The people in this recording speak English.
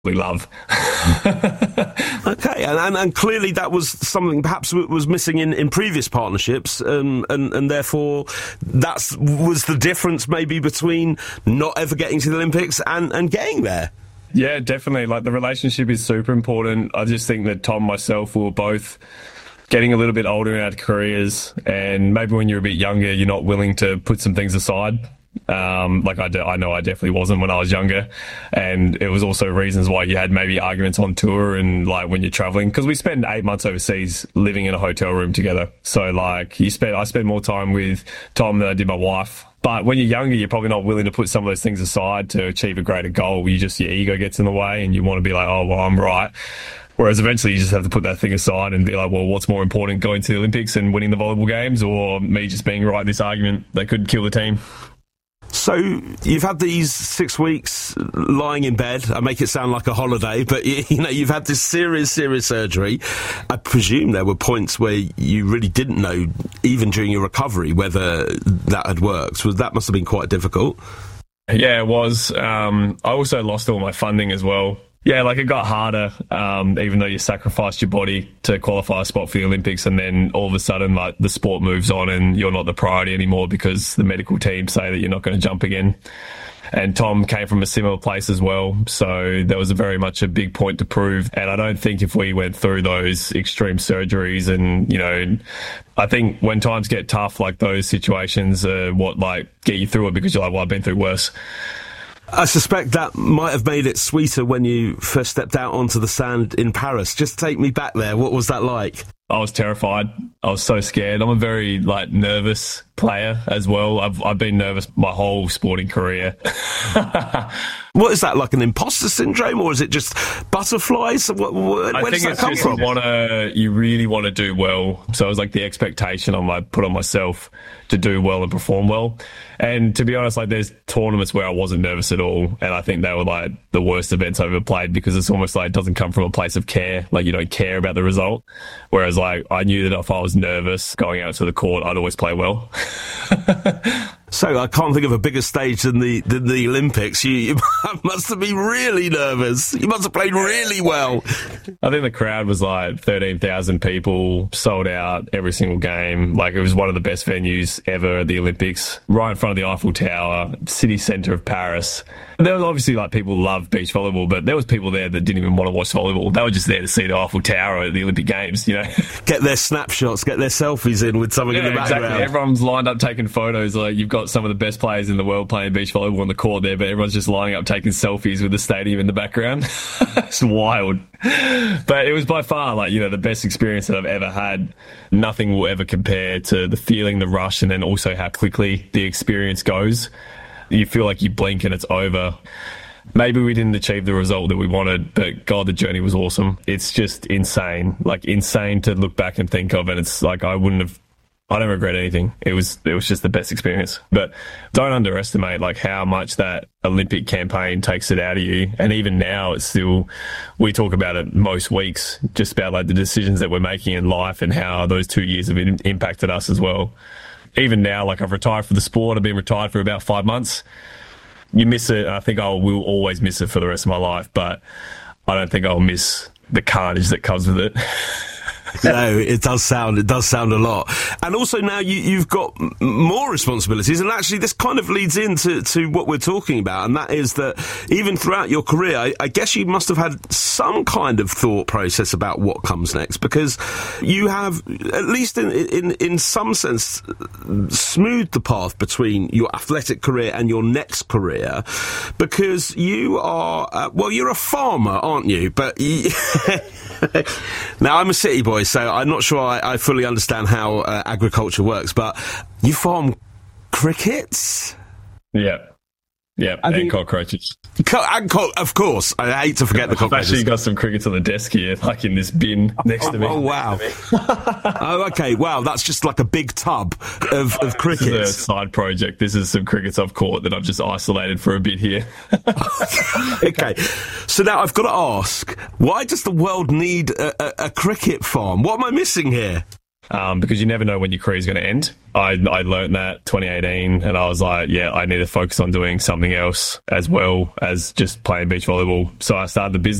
love. Okay, and clearly that was something perhaps was missing in previous partnerships, and therefore that was the difference maybe between not ever getting to the Olympics and getting there. Yeah, definitely. Like, the relationship is super important. I just think that Tom and myself were both getting a little bit older in our careers, and maybe when you're a bit younger, you're not willing to put some things aside. I know I definitely wasn't when I was younger, and it was also reasons why you had maybe arguments on tour and like when you're traveling, because we spent 8 months overseas living in a hotel room together. So like I spent more time with Tom than I did my wife. But when you're younger, you're probably not willing to put some of those things aside to achieve a greater goal. Your ego gets in the way, and you want to be like, oh well, I'm right. Whereas eventually you just have to put that thing aside and be like, well, what's more important, going to the Olympics and winning the volleyball games, or me just being right in this argument that could kill the team? So you've had these 6 weeks lying in bed. I make it sound like a holiday, but you've had this serious surgery. I presume there were points where you really didn't know, even during your recovery, whether that had worked. That must have been quite difficult. Yeah, it was. I also lost all my funding as well. Yeah, like, it got harder, even though you sacrificed your body to qualify a spot for the Olympics, and then all of a sudden, like, the sport moves on and you're not the priority anymore because the medical team say that you're not going to jump again. And Tom came from a similar place as well, so there was very much a big point to prove. And I don't think if we went through those extreme surgeries and, I think when times get tough, like, those situations are what, like, get you through it, because you're like, well, I've been through worse. I suspect that might have made it sweeter when you first stepped out onto the sand in Paris. Just take me back there. What was that like? I was terrified. I was so scared. I'm a very, nervous player as well. I've been nervous my whole sporting career. What is that, like an imposter syndrome, or is it just butterflies? Where does that come from? You really want to do well. So it was like the expectation I put on myself to do well and perform well. And to be honest, there's tournaments where I wasn't nervous at all, and I think they were the worst events I've ever played, because it's almost like it doesn't come from a place of care. Like, you don't care about the result. Whereas I knew that if I was nervous going out to the court, I'd always play well. So I can't think of a bigger stage than the Olympics. You must have been really nervous. You must have played really well. I think the crowd was 13,000 people, sold out every single game. Like, it was one of the best venues ever at the Olympics, right in front of the Eiffel Tower, city centre of Paris. There was obviously people love beach volleyball, but there was people there that didn't even want to watch volleyball. They were just there to see the Eiffel Tower at the Olympic Games, Get their snapshots, get their selfies in with something in the background. Exactly. Everyone's lined up taking photos. You've got some of the best players in the world playing beach volleyball on the court there, but everyone's just lining up taking selfies with the stadium in the background. It's wild. But it was by far, the best experience that I've ever had. Nothing will ever compare to the feeling, the rush, and then also how quickly the experience goes. You feel like you blink and it's over. Maybe we didn't achieve the result that we wanted, but God, the journey was awesome. It's just insane. Insane to look back and think of, and it's I don't regret anything. It was just the best experience. But don't underestimate how much that Olympic campaign takes it out of you. And even now, it's still, we talk about it most weeks, just about the decisions that we're making in life and how those 2 years have impacted us as well. Even now, I've retired from the sport. I've been retired for about 5 months. You miss it. I think I will always miss it for the rest of my life, but I don't think I'll miss the carnage that comes with it. No, it does sound a lot. And also now you've got more responsibilities, and actually this kind of leads into what we're talking about, and that is that even throughout your career, I guess you must have had some kind of thought process about what comes next, because you have, at least in some sense, smoothed the path between your athletic career and your next career, because you are, you're a farmer, aren't you? But now, I'm a city boy, so I'm not sure I fully understand how agriculture works, but you farm crickets? Yeah. Yeah, and cockroaches. Of course. I hate to forget the cockroaches. I've actually got some crickets on the desk here, in this bin next to me. Oh, wow. Oh, okay. Wow, that's just a big tub of crickets. This is a side project. This is some crickets I've caught that I've just isolated for a bit here. Okay. So now I've got to ask, why does the world need a cricket farm? What am I missing here? because you never know when your career is going to end. I learned that 2018, and I was like, yeah, I need to focus on doing something else as well as just playing beach volleyball. So I started the business